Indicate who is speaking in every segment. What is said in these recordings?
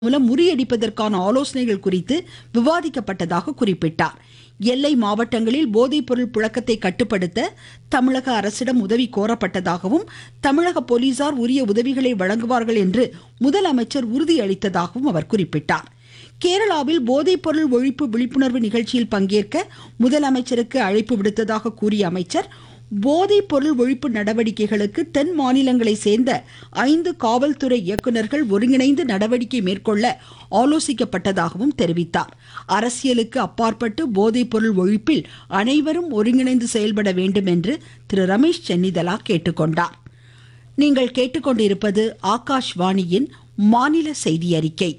Speaker 1: மூலம் முறியடிப்பதற்கான ஆலோசனைகள் குறித்து விவாதிக்கப்பட்டதாக குறிப்பிட்டார். எல்லை மாவட்டங்களில் போதைப்பொருள் புழக்கத்தை கட்டுப்படுத்த தமிழக அரசிடம் உதவி கோரப்பட்டதாகவும் தமிழக போலீசார் உரிய உதவிகளை வழங்குவார்கள் என்று முதலமைச்சர் உறுதியளித்ததாகவும் அவர் குறிப்பிட்டார். கேரளாவில் போதைப்பொருள் ஒழிப்பு விழிப்புணர்வு நிகழ்ச்சியில் பங்கேற்க முதலமைச்சருக்கு அழைப்பு விடுத்ததாக கூறிய அமைச்சர், போதைப் பொருள் ஒழிப்பு நடவடிக்கைகளுக்கு தென் மாநிலங்களை சேர்ந்த 5 காவல்துறை இயக்குநர்கள் ஒருங்கிணைந்து நடவடிக்கை மேற்கொள்ள ஆலோசிக்கப்பட்டதாகவும் தெரிவித்தார். அரசியலுக்கு அப்பாற்பட்டு போதைப் பொருள் ஒழிப்பில் அனைவரும் ஒருங்கிணைந்து செயல்பட வேண்டும் என்று திரு ரமேஷ் சென்னிதலா கேட்டுக்கொண்டார். நீங்கள் கேட்டுக்கொண்டிருப்பது ஆகாஷ்வாணியின் மாநில செய்தி அறிக்கை.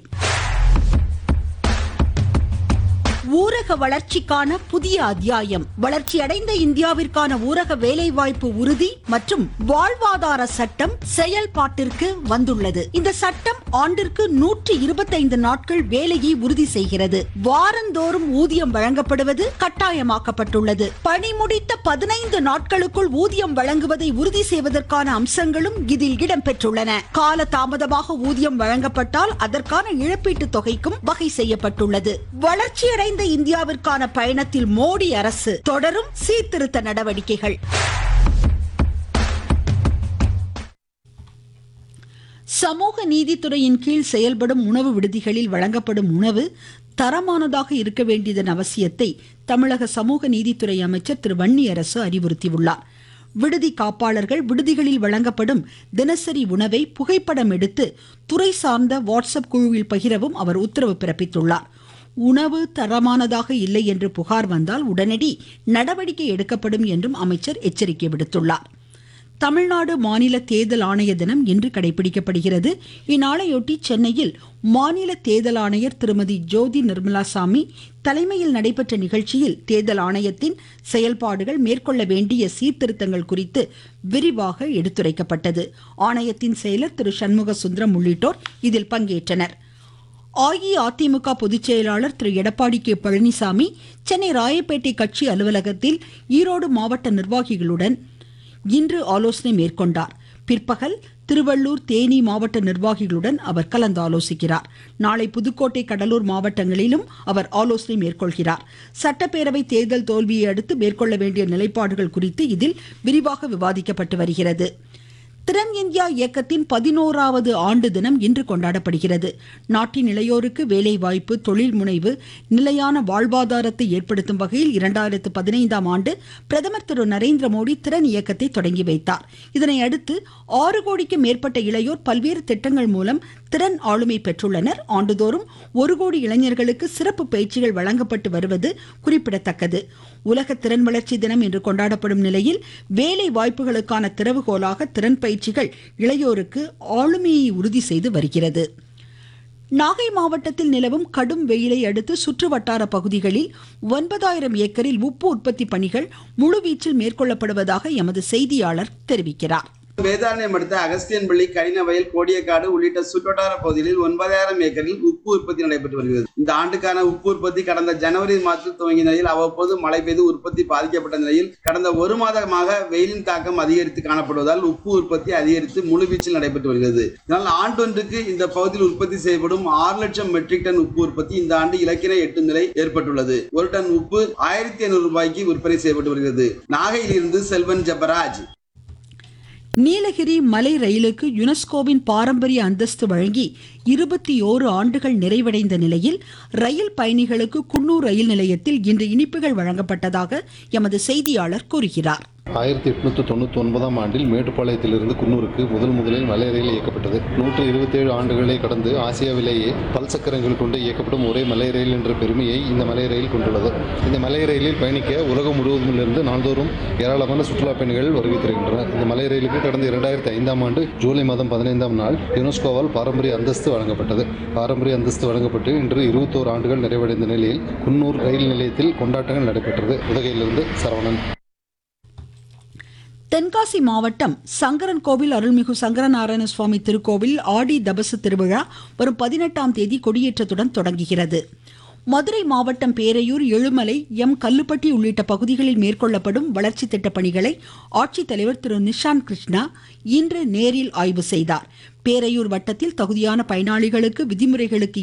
Speaker 1: ஊரக வளர்ச்சிக்கான புதிய அத்தியாயம். வளர்ச்சியடைந்த இந்தியாவிற்கான ஊரக வேலைவாய்ப்பு உறுதி மற்றும் வாழ்வாதார சட்டம் செயல்பாட்டிற்கு வந்துள்ளது. இந்த சட்டம் ஆண்டிற்கு 125 நாட்கள் வேலையை உறுதி செய்கிறது. வாரந்தோறும் ஊதியம் வழங்கப்படுவது கட்டாயமாக்கப்பட்டுள்ளது. பணி முடித்த 15 நாட்களுக்குள் ஊதியம் வழங்குவதை உறுதி செய்வதற்கான அம்சங்களும் இதில் இடம்பெற்றுள்ளன. கால தாமதமாக ஊதியம் வழங்கப்பட்டால் அதற்கான இழப்பீட்டு தொகைக்கும் வகை செய்யப்பட்டுள்ளது. வளர்ச்சியடைந்த இந்தியாவிற்கான பயணத்தில் மோடி அரசு தொடரும் சீர்திருத்த நடவடிக்கைகள். சமூக நீதித்துறையின் கீழ் செயல்படும் உணவு விடுதிகளில் வழங்கப்படும் உணவு தரமானதாக இருக்க வேண்டியதன் அவசியத்தை தமிழக சமூக நீதித்துறை அமைச்சர் திரு வன்னியரசு அறிவுறுத்தியுள்ளார். விடுதி காப்பாளர்கள் விடுதிகளில் வழங்கப்படும் தினசரி உணவை புகைப்படம் எடுத்து துறை சார்ந்த வாட்ஸ்அப் குழுவில் பகிரவும் அவர் உத்தரவு பிறப்பித்துள்ளார். உணவு தரமானதாக இல்லை என்று புகார் வந்தால் உடனடி நடவடிக்கை எடுக்கப்படும் என்றும் அமைச்சர் எச்சரிக்கை விடுத்துள்ளார். தமிழ்நாடு மாநில தேர்தல் ஆணைய தினம் இன்று கடைபிடிக்கப்படுகிறது. இந்நாளையொட்டி சென்னையில் மாநில தேர்தல் ஆணையர் திருமதி ஜோதி நிர்மலா சாமி தலைமையில் நடைபெற்ற நிகழ்ச்சியில் தேர்தல் ஆணையத்தின் செயல்பாடுகள், மேற்கொள்ள வேண்டிய சீர்திருத்தங்கள் குறித்து விரிவாக எடுத்துரைக்கப்பட்டது. ஆணையத்தின் செயலர் திரு சண்முக சுந்தரம் உள்ளிட்டோர் இதில் பங்கேற்றனர். அஇஅதிமுக பொதுச் செயலாளர் திரு எடப்பாடி கே பழனிசாமி சென்னை ராயப்பேட்டை கட்சி அலுவலகத்தில் ஈரோடு மாவட்ட நிர்வாகிகளுடன் இன்று ஆலோசனை மேற்கொண்டார். பிற்பகல் திருவள்ளூர், தேனி மாவட்ட நிர்வாகிகளுடன் அவர் கலந்து ஆலோசிக்கிறார். நாளை புதுக்கோட்டை, கடலூர் மாவட்டங்களிலும் அவர் ஆலோசனை மேற்கொள்கிறார். சட்டப்பேரவை தேர்தல் தோல்வியை அடுத்து மேற்கொள்ள வேண்டிய நிலைப்பாடுகள் குறித்து இதில் விரிவாக விவாதிக்கப்பட்டு வருகிறது. திறன் இந்தியா இயக்கத்தின் 11வது ஆண்டு தினம் இன்று கொண்டாடப்படுகிறது. நாட்டின் இளையோருக்கு வேலைவாய்ப்பு, தொழில் முனைவு, நிலையான வாழ்வாதாரத்தை ஏற்படுத்தும் வகையில் 2015ஆம் ஆண்டு பிரதமர் திரு நரேந்திர மோடி திறன் இயக்கத்தை தொடங்கி வைத்தார். இதனை அடுத்து 6 கோடிக்கு மேற்பட்ட இளையோர் பல்வேறு திட்டங்கள் மூலம் திறன் ஆளுமை பெற்றுள்ளனர். ஆண்டுதோறும் 1 கோடி இளைஞர்களுக்கு சிறப்பு பயிற்சிகள் வழங்கப்பட்டு வருவது குறிப்பிடத்தக்கது. உலக திறன் வளர்ச்சி தினம் இன்று கொண்டாடப்படும் நிலையில் வேலை வாய்ப்புகளுக்கான திறவுகோலாக திறன் பயிற்சிகள் இளையோருக்கு ஆளுமையை உறுதி செய்து வருகிறது. நாகை மாவட்டத்தில் நிலவும் கடும் வெயிலை அடுத்து சுற்று வட்டார பகுதிகளில் 9000 ஏக்கரில் உப்பு உற்பத்தி பணிகள் முழுவீச்சில் மேற்கொள்ளப்படுவதாக எமது செய்தியாளர் தெரிவிக்கிறார்.
Speaker 2: வேதாரண்யம் அடுத்த அகஸ்தியன்பள்ளி, கடினவயல், கோடியக்காடு உள்ளிட்ட சுற்றுவட்டார பகுதிகளில் 9000 ஏக்கரில் உப்பு உற்பத்தி நடைபெற்று வருகிறது. இந்த ஆண்டுக்கான உப்பு உற்பத்தி கடந்த ஜனவரி மாதத்தில் துவங்கிய நிலையில் அவ்வப்போது மழை பெய்து உற்பத்தி பாதிக்கப்பட்ட நிலையில் கடந்த 1 மாதமாக வெயிலின் தாக்கம் அதிகரித்து காணப்படுவதால் உப்பு உற்பத்தி அதிகரித்து முழுவீச்சில் நடைபெற்று வருகிறது. இதனால் ஆண்டொன்றுக்கு இந்த பகுதியில் உற்பத்தி செய்யப்படும் 6 லட்சம் மெட்ரிக் டன் உப்பு உற்பத்தி இந்த ஆண்டு இலக்கினை எட்டும் நிலை ஏற்பட்டுள்ளது. 1 டன் உப்பு 1500 ரூபாய்க்கு விற்பனை செய்யப்பட்டு வருகிறது. நாகையிலிருந்து செல்வன் ஜெபராஜ்.
Speaker 1: நீலகிரி மலை ரயிலுக்கு யுனெஸ்கோவின் பாரம்பரிய அந்தஸ்து வழங்கி 21 ஆண்டுகள் நிறைவடைந்த நிலையில் ரயில் பயணிகளுக்கு குன்னூர் ரயில் நிலையத்தில் இன்று இனிப்புகள் வழங்கப்பட்டதாக எமது செய்தியாளர் கூறுகிறார்.
Speaker 3: 1899ஆம் ஆண்டில் மேட்டுப்பாளையத்திலிருந்து குன்னூருக்கு முதலில் மலை ரயில் இயக்கப்பட்டது. 127 ஆண்டுகளை கடந்து ஆசியாவிலேயே பல் சக்கரங்கள் கொண்டு இயக்கப்படும் ஒரே மலை ரயில் என்ற பெருமையை இந்த மலை ரயில் கொண்டுள்ளது. இந்த மலை ரயிலில் பயணிக்க உலகம் முழுவதிலிருந்து நாள்தோறும் ஏராளமான சுற்றுலா பயணிகள் வருகை தருகின்றனர். இந்த மலை ரயிலுக்கு கடந்த 2005ஆம் ஆண்டு ஜூலை மாதம் 15ஆம் நாள் யுனெஸ்கோவால் பாரம்பரிய அந்தஸ்து வழங்கப்பட்டது. பாரம்பரிய அந்தஸ்து வழங்கப்பட்டு இன்று 21 ஆண்டுகள் நிறைவடைந்த நிலையில் குன்னூர் ரயில் நிலையத்தில் கொண்டாட்டங்கள் நடைபெற்றது. உதகையிலிருந்து சரவணன்.
Speaker 1: தென்காசி மாவட்டம் சங்கரன் கோவில் அருள்மிகு சங்கரநாராயண சுவாமி திருக்கோவில் ஆடி தபசு திருவிழா வரும் 18ஆம் தேதி கொடியேற்றத்துடன் தொடங்குகிறது. மதுரை மாவட்டம் பேரையூர், எழுமலை, கல்லுப்பட்டி உள்ளிட்ட பகுதிகளில் மேற்கொள்ளப்படும் வளர்ச்சி திட்ட பணிகளை ஆட்சித்தலைவர் திரு நிஷாந்த் கிருஷ்ணா இன்று நேரில் ஆய்வு செய்தார். பேரையூர் வட்டத்தில் தகுதியான பயனாளிகளுக்கு விதிமுறைகளுக்கு